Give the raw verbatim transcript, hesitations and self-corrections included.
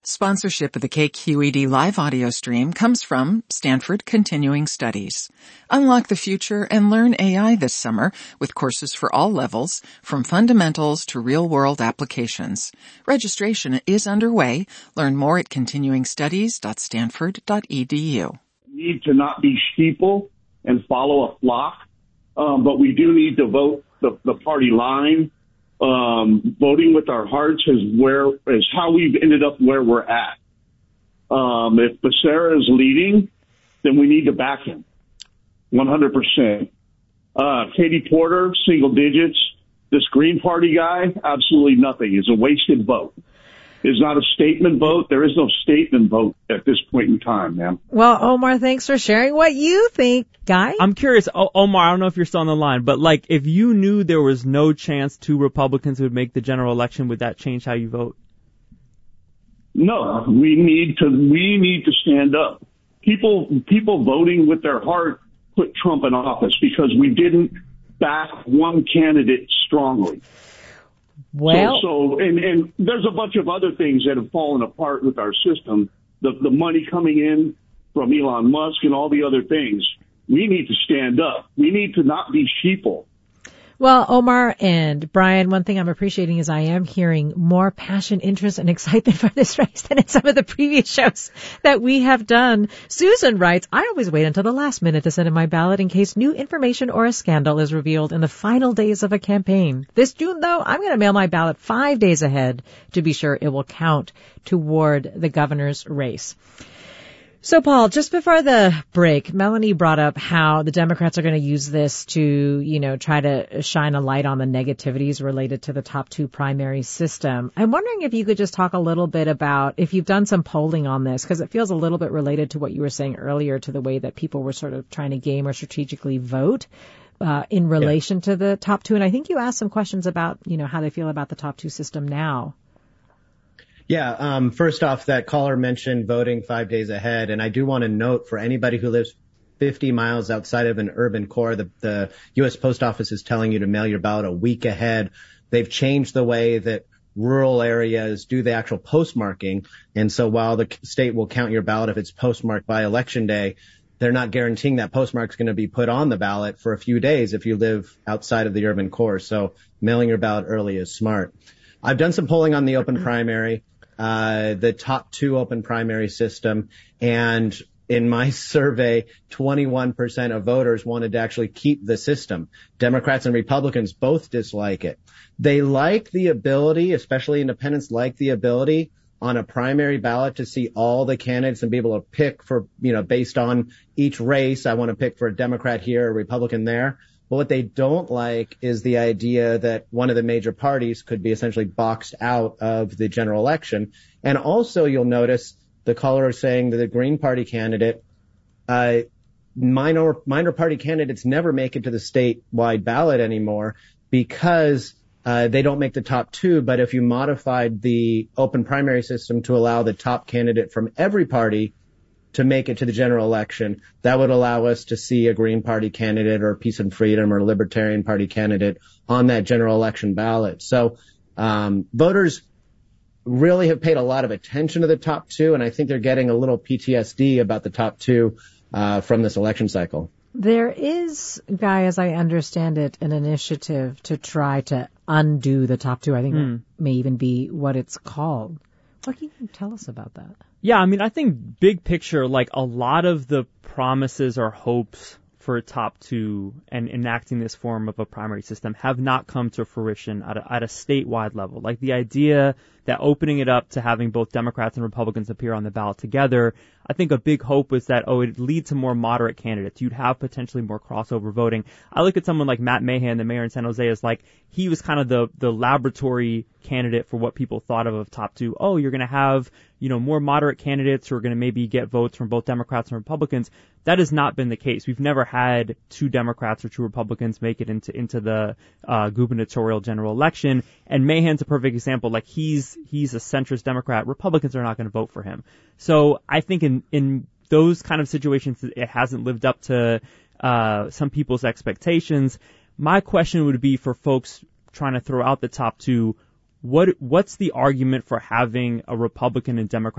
Sponsorship of the K Q E D live audio stream comes from Stanford Continuing Studies. Unlock the future and learn A I this summer with courses for all levels, from fundamentals to real-world applications. Registration is underway. Learn more at continuing studies dot stanford dot e d u. Need to not be sheeple and follow a flock, um, but we do need to vote the, the party line. Um, voting with our hearts is where is how we've ended up where we're at. Um, if Becerra is leading, then we need to back him, one hundred percent. Uh, Katie Porter, single digits. This Green Party guy, absolutely nothing. Is a wasted vote. Is not a statement vote. There is no statement vote at this point in time, man. Well, Omar, thanks for sharing what you think, Guy. I'm curious, o- Omar, I don't know if you're still on the line, but like, if you knew there was no chance two Republicans would make the general election, would that change how you vote? No, we need to, we need to stand up. People, people voting with their heart put Trump in office because we didn't back one candidate strongly. Well, so, so and, and there's a bunch of other things that have fallen apart with our system. The, the money coming in from Elon Musk and all the other things. We need to stand up. We need to not be sheeple. well, Omar and Brian, one thing I'm appreciating is I am hearing more passion, interest, and excitement for this race than in some of the previous shows that we have done. Susan writes, I always wait until the last minute to send in my ballot in case new information or a scandal is revealed in the final days of a campaign. This June, though, I'm going to mail my ballot five days ahead to be sure it will count toward the governor's race. So, Paul, just before the break, Melanie brought up how the Democrats are going to use this to, you know, try to shine a light on the negativities related to the top two primary system. I'm wondering if you could just talk a little bit about if you've done some polling on this, because it feels a little bit related to what you were saying earlier, to the way that people were sort of trying to game or strategically vote uh, in relation yeah. to the top two. And I think you asked some questions about, you know, how they feel about the top two system now. Yeah, um, first off, that caller mentioned voting five days ahead, and I do want to note for anybody who lives fifty miles outside of an urban core, the, the U S Post Office is telling you to mail your ballot a week ahead. They've changed the way that rural areas do the actual postmarking, and so while the state will count your ballot if it's postmarked by Election Day, they're not guaranteeing that postmark's going to be put on the ballot for a few days if you live outside of the urban core, so mailing your ballot early is smart. I've done some polling on the open primary. Uh, the top two open primary system. And in my survey, twenty-one percent of voters wanted to actually keep the system. Democrats and Republicans both dislike it. They like the ability, especially independents like the ability on a primary ballot to see all the candidates and be able to pick for, you know, based on each race. I want to pick for a Democrat here, a Republican there. But what they don't like is the idea that one of the major parties could be essentially boxed out of the general election. And also, you'll notice the caller is saying that the Green Party candidate, uh, minor, minor party candidates never make it to the statewide ballot anymore because uh, they don't make the top two. But if you modified the open primary system to allow the top candidate from every party to make it to the general election, that would allow us to see a Green Party candidate or Peace and Freedom or Libertarian Party candidate on that general election ballot. So um, voters really have paid a lot of attention to the top two, and I think they're getting a little P T S D about the top two uh, from this election cycle. There is, Guy, as I understand it, an initiative to try to undo the top two. I think mm. that may even be what it's called. What can you tell us about that? Yeah, I mean, I think big picture, like a lot of the promises or hopes for a top two and enacting this form of a primary system have not come to fruition at a, at a statewide level. Like the idea that opening it up to having both Democrats and Republicans appear on the ballot together, I think a big hope was that, oh, it'd lead to more moderate candidates. You'd have potentially more crossover voting. I look at someone like Matt Mahan, the mayor in San Jose, as like he was kind of the, the laboratory candidate for what people thought of of top two. Oh, you're going to have, you know, more moderate candidates who are going to maybe get votes from both Democrats and Republicans. That has not been the case. We've never had two Democrats or two Republicans make it into into the uh, gubernatorial general election. And Mahan's a perfect example. Like he's he's a centrist Democrat. Republicans are not going to vote for him. So I think in in those kind of situations, it hasn't lived up to uh, some people's expectations. My question would be for folks trying to throw out the top two. What what's the argument for having a Republican and Democrat